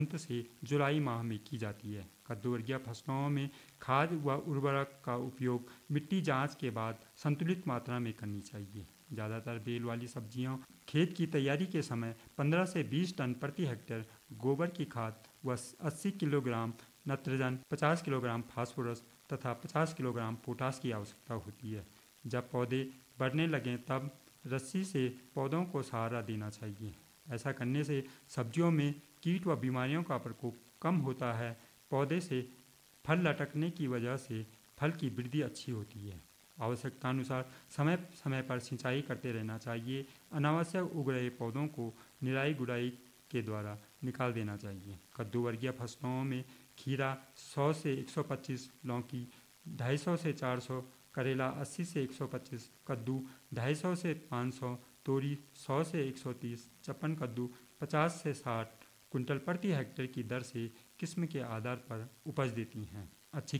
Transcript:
अंत से जुलाई माह में की जाती है। कद्दू वर्गीय फसलों में खाद व उर्वरक का उपयोग मिट्टी जांच के बाद संतुलित मात्रा में करनी चाहिए। ज़्यादातर बेल वाली सब्जियों खेत की तैयारी के समय 15 से 20 टन प्रति हेक्टेयर गोबर की खाद व 80 किलोग्राम नत्रजन, 50 किलोग्राम फास्फोरस तथा 50 किलोग्राम पोटास की आवश्यकता होती है। जब पौधे बढ़ने लगें तब रस्सी से पौधों को सहारा देना चाहिए। ऐसा करने से सब्जियों में कीट व बीमारियों का प्रकोप कम होता है। पौधे से फल लटकने की वजह से फल की वृद्धि अच्छी होती है। आवश्यकतानुसार समय समय पर सिंचाई करते रहना चाहिए। अनावश्यक उग रहे पौधों को निराई गुड़ाई के द्वारा निकाल देना चाहिए। कद्दू वर्गीय फसलों में खीरा 100 से 125, लौकी 250 से 400, करेला 80 से 125, कद्दू 250 से 500, तोरी 100 से 130, चपन कद्दू 50 से 60 कुंटल प्रति हेक्टेयर की दर से किस्म के आधार पर उपज देती हैं। अच्छी